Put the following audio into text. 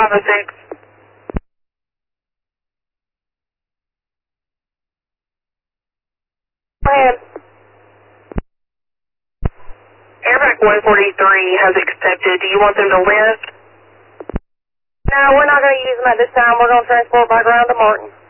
506. Go ahead. Airback 143 has accepted. Do you want them to lift? No, we're not going to use them at this time. We're going to transport back around to Martin.